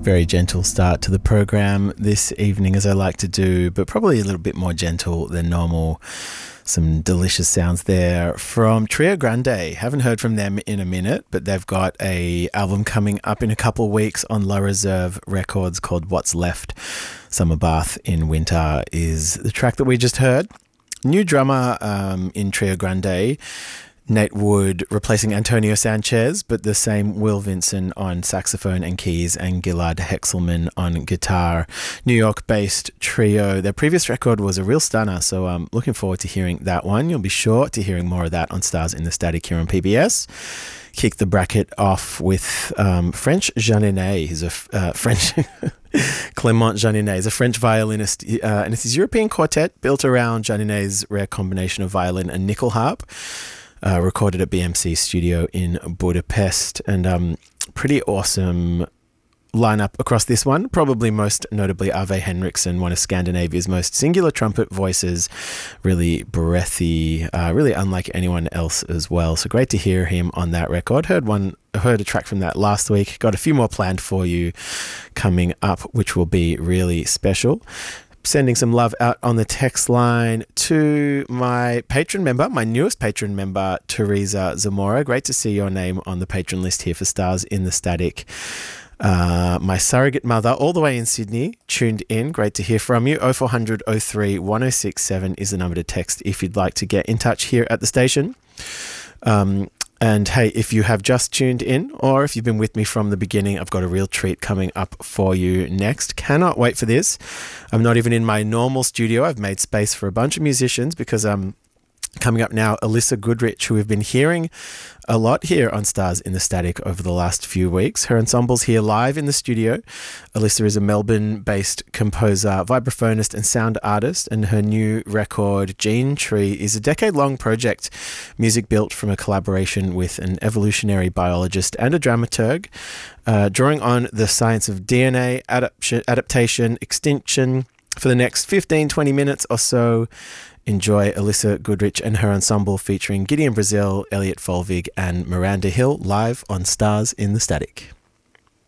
Very gentle start to the program this evening, as I like to do, but probably a little bit more gentle than normal. Some delicious sounds there from Trio Grande. Haven't heard from them in a minute, but they've got a album coming up in a couple of weeks on Low Reserve Records called What's Left. Summer Bath in Winter is the track that we just heard. New drummer in Trio Grande, Nate Wood replacing Antonio Sanchez, but the same Will Vinson on saxophone and keys and Gilad Hexelman on guitar. New York-based trio. Their previous record was a real stunner, so I'm looking forward to hearing that one. You'll be sure to hearing more of that on Stars in the Static here on PBS. Kick the bracket off with French Jeanninet. He's a French... Clément Jeanninet is a French violinist, and it's his European quartet built around Jeanninet's rare combination of violin and nickel harp. Recorded at BMC Studio in Budapest, and pretty awesome lineup across this one. Probably most notably Ave Henriksen, one of Scandinavia's most singular trumpet voices, really breathy, really unlike anyone else as well. So great to hear him on that record. Heard a track from that last week. Got a few more planned for you coming up, which will be really special. Sending some love out on the text line to my patron member, my newest patron member, Teresa Zamora. Great to see your name on the patron list here for Stars in the Static. My surrogate mother, all the way in Sydney, tuned in. Great to hear from you. 0400 03 1067 is the number to text if you'd like to get in touch here at the station. And hey, if you have just tuned in or if you've been with me from the beginning, I've got a real treat coming up for you next. Cannot wait for this. I'm not even in my normal studio. I've made space for a bunch of musicians because coming up now, Alyssa Goodrich, who we've been hearing a lot here on Stars in the Static over the last few weeks. Her ensemble's here live in the studio. Alyssa is a Melbourne-based composer, vibraphonist and sound artist, and her new record, Gene Tree, is a decade-long project, music built from a collaboration with an evolutionary biologist and a dramaturg, drawing on the science of DNA, adaptation, extinction. For the next 15-20 minutes or so, enjoy Alyssa Goodrich and her ensemble featuring Gideon Brazil, Elliot Folvig and Miranda Hill live on Stars in the Static.